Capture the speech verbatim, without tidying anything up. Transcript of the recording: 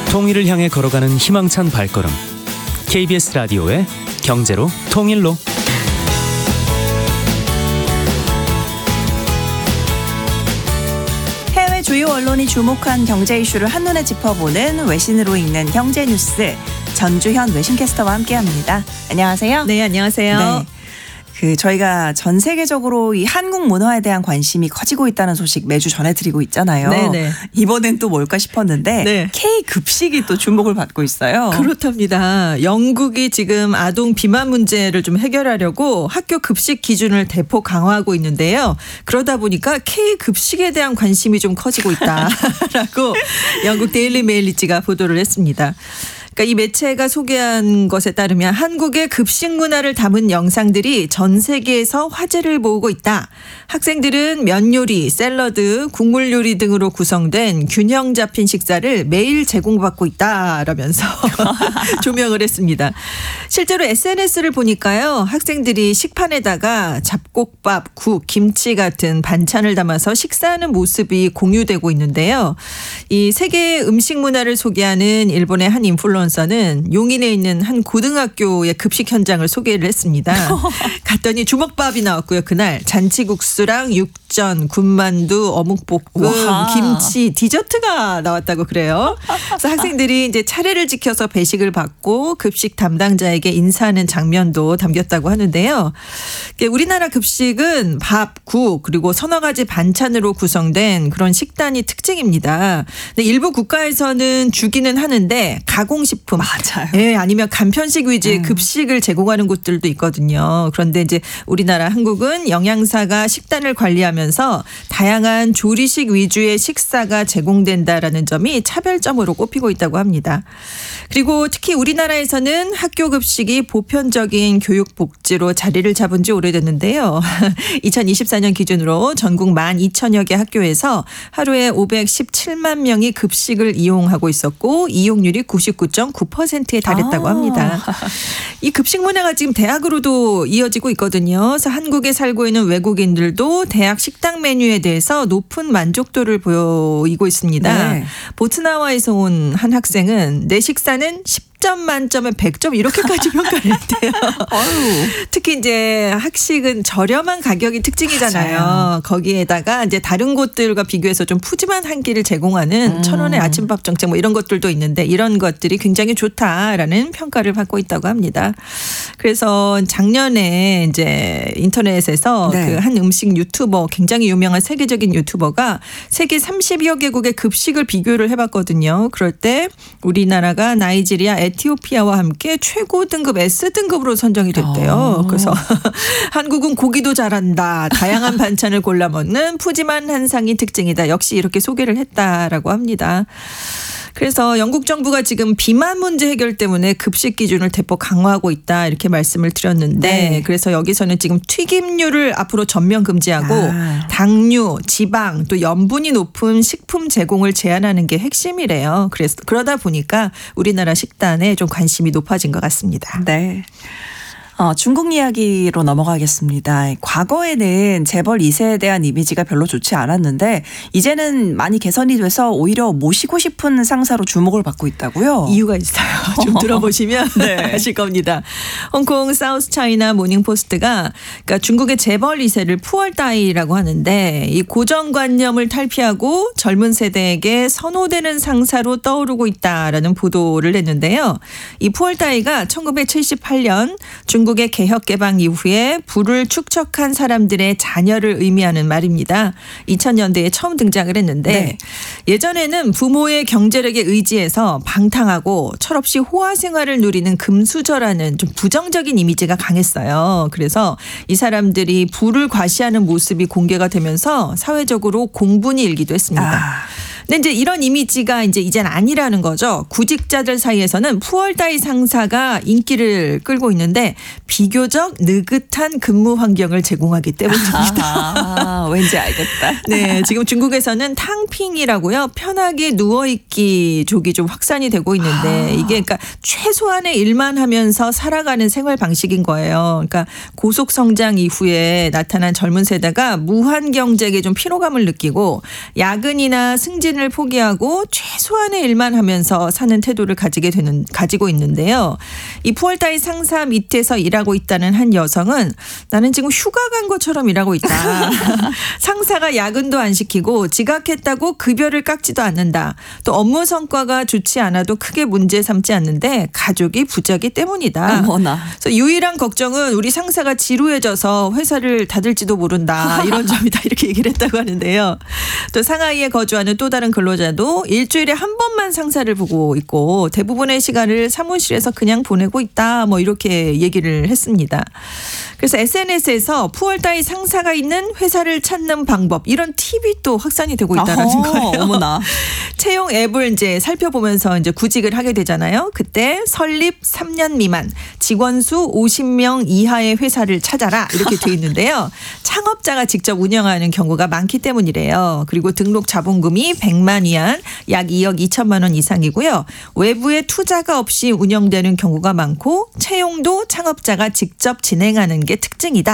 통일을 향해 걸어가는 희망찬 발걸음. 케이비에스 라디오의 경제로 통일로. 해외 주요 언론이 주목한 경제 이슈를 한눈에 짚어보는 외신으로 읽는 경제 뉴스. 전주현 외신캐스터와 함께합니다. 안녕하세요. 네, 안녕하세요. 네. 그 저희가 전 세계적으로 이 한국 문화에 대한 관심이 커지고 있다는 소식 매주 전해드리고 있잖아요. 네네. 이번엔 또 뭘까 싶었는데 네. K 급식이 또 주목을 받고 있어요. 그렇답니다. 영국이 지금 아동 비만 문제를 좀 해결하려고 학교 급식 기준을 대폭 강화하고 있는데요. 그러다 보니까 K 급식에 대한 관심이 좀 커지고 있다라고 영국 데일리 메일리지가 보도를 했습니다. 그러니까 이 매체가 소개한 것에 따르면 한국의 급식 문화를 담은 영상들이 전 세계에서 화제를 모으고 있다. 학생들은 면 요리, 샐러드, 국물 요리 등으로 구성된 균형 잡힌 식사를 매일 제공받고 있다라면서 조명을 했습니다. 실제로 에스엔에스를 보니까요. 학생들이 식판에다가 잡곡밥, 국, 김치 같은 반찬을 담아서 식사하는 모습이 공유되고 있는데요. 이 세계의 음식 문화를 소개하는 일본의 한 인플루언서 는 용인에 있는 한 고등학교의 급식 현장을 소개를 했습니다. 갔더니 주먹밥이 나왔고요. 그날 잔치국수랑 육전, 군만두, 어묵볶음, 우와. 김치, 디저트가 나왔다고 그래요. 그래서 학생들이 이제 차례를 지켜서 배식을 받고 급식 담당자에게 인사하는 장면도 담겼다고 하는데요. 우리나라 급식은 밥, 국 그리고 서너 가지 반찬으로 구성된 그런 식단이 특징입니다. 근데 일부 국가에서는 주기는 하는데 가공식 식품. 맞아요. 예, 아니면 간편식 위주의 음. 급식을 제공하는 곳들도 있거든요. 그런데 이제 우리나라 한국은 영양사가 식단을 관리하면서 다양한 조리식 위주의 식사가 제공된다라는 점이 차별점으로 꼽히고 있다고 합니다. 그리고 특히 우리나라에서는 학교 급식이 보편적인 교육 복지로 자리를 잡은 지 오래됐는데요. 이천이십사 년 기준으로 전국 만 이천여 개 학교에서 하루에 오백십칠만 명이 급식을 이용하고 있었고 이용률이 구십구 점 구 퍼센트에 달했다고 아. 합니다. 이 급식 문화가 지금 대학으로도 이어지고 있거든요. 그래서 한국에 살고 있는 외국인들도 대학 식당 메뉴에 대해서 높은 만족도를 보이고 있습니다. 네. 보츠나와에서 온 한 학생은 내 식사는 십 점 만점에 백 점 이렇게까지 평가를 했대요. 특히 이제 학식은 저렴한 가격이 특징이잖아요. 맞아요. 거기에다가 이제 다른 곳들과 비교해서 좀 푸짐한 한 끼를 제공하는 음. 천 원의 아침밥 정책 뭐 이런 것들도 있는데 이런 것들이 굉장히 좋다라는 평가를 받고 있다고 합니다. 그래서 작년에 이제 인터넷에서 네. 그 한 음식 유튜버 굉장히 유명한 세계적인 유튜버가 세계 삼십여 개국의 급식을 비교를 해봤거든요. 그럴 때 우리나라가 나이지리아, 에티오피아와 함께 최고 등급 에스 등급으로 선정이 됐대요. 오. 그래서 한국은 고기도 잘한다. 다양한 반찬을 골라 먹는 푸짐한 한상이 특징이다. 역시 이렇게 소개를 했다라고 합니다. 그래서 영국 정부가 지금 비만 문제 해결 때문에 급식 기준을 대폭 강화하고 있다 이렇게 말씀을 드렸는데 네. 그래서 여기서는 지금 튀김류를 앞으로 전면 금지하고 아. 당류, 지방 또 염분이 높은 식품 제공을 제한하는 게 핵심이래요. 그래서 그러다 보니까 우리나라 식단에 좀 관심이 높아진 것 같습니다. 네. 어, 중국 이야기로 넘어가겠습니다. 과거에는 재벌 이 세에 대한 이미지가 별로 좋지 않았는데 이제는 많이 개선이 돼서 오히려 모시고 싶은 상사로 주목을 받고 있다고요. 이유가 있어요. 좀 들어보시면 네. 아실 겁니다. 홍콩 사우스 차이나 모닝포스트가 그러니까 중국의 재벌 이 세를 푸얼따이라고 하는데 이 고정관념을 탈피하고 젊은 세대에게 선호되는 상사로 떠오르고 있다라는 보도를 했는데요. 이 푸얼따이가 천구백칠십팔 년 중국 중국의 개혁 개방 이후에 부를 축적한 사람들의 자녀를 의미하는 말입니다. 이천 년대에 처음 등장을 했는데 네. 예전에는 부모의 경제력에 의지해서 방탕하고 철없이 호화 생활을 누리는 금수저라는 좀 부정적인 이미지가 강했어요. 그래서 이 사람들이 부를 과시하는 모습이 공개가 되면서 사회적으로 공분이 일기도 했습니다. 아. 근데 이제 이런 이미지가 이제 이젠 아니라는 거죠. 구직자들 사이에서는 푸얼따이 상사가 인기를 끌고 있는데 비교적 느긋한 근무 환경을 제공하기 때문입니다. 아, 왠지 알겠다. 네, 지금 중국에서는 탕핑이라고요. 편하게 누워있기 쪽이 좀 확산이 되고 있는데 이게 그러니까 최소한의 일만 하면서 살아가는 생활 방식인 거예요. 그러니까 고속 성장 이후에 나타난 젊은 세대가 무한 경쟁에 좀 피로감을 느끼고 야근이나 승진을 개인을 포기하고 최소한의 일만 하면서 사는 태도를 가지게 되는 가지고 있는데요. 이 푸월 따위 상사 밑에서 일하고 있다는 한 여성은 나는 지금 휴가 간 것처럼 일하고 있다. 상사가 야근도 안 시키고 지각했다고 급여를 깎지도 않는다. 또 업무 성과가 좋지 않아도 크게 문제 삼지 않는데 가족이 부자기 때문이다. 어머나. 그래서 유일한 걱정은 우리 상사가 지루해져서 회사를 닫을지도 모른다. 이런 점이다. 이렇게 얘기를 했다고 하는데요. 또 상하이에 거주하는 또 다른 근로자도 일주일에 한 번만 상사를 보고 있고 대부분의 시간을 사무실에서 그냥 보내고 있다. 뭐 이렇게 얘기를 했습니다. 그래서 에스엔에스에서 푸월 따위 상사가 있는 회사를 찾는 방법 이런 팁이 또 확산이 되고 있다는 어허, 거예요. 어머나. 채용 앱을 이제 살펴보면서 이제 구직을 하게 되잖아요. 그때 설립 삼 년 미만, 직원 수 오십 명 이하의 회사를 찾아라 이렇게 돼 있는데요. 창업자가 직접 운영하는 경우가 많기 때문이래요. 그리고 등록 자본금이 백만 위안, 약 이억 이천만 원 이상이고요. 외부의 투자가 없이 운영되는 경우가 많고 채용도 창업자가 직접 진행하는 게 특징이다.